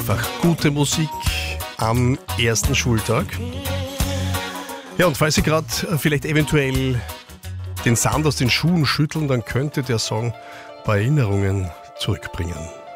einfach gute Musik am ersten Schultag. Ja, und falls Sie gerade vielleicht eventuell den Sand aus den Schuhen schütteln, dann könnte der Song ein paar Erinnerungen zurückbringen.